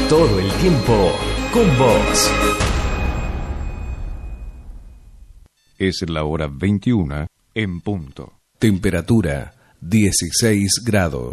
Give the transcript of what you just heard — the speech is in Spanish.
Todo el tiempo con vos. Es la hora 21 en punto. Temperatura 16 grados.